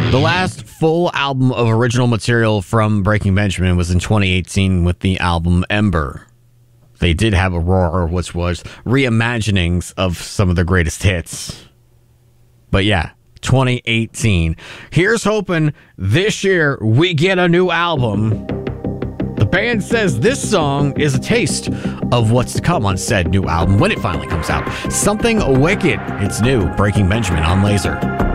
The last full album of original material from Breaking Benjamin was in 2018 with the album Ember. They did have Aurora, which was reimaginings of some of the greatest hits. But yeah, 2018. Here's hoping this year we get a new album. The band says this song is a taste of what's to come on said new album when it finally comes out. Something Wicked. It's new. Breaking Benjamin on Laser.